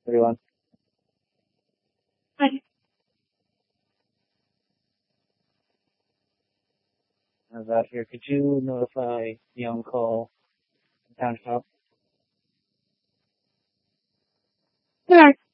everyone. Hi. I was out here. Could you notify the on-call town shop? Sure.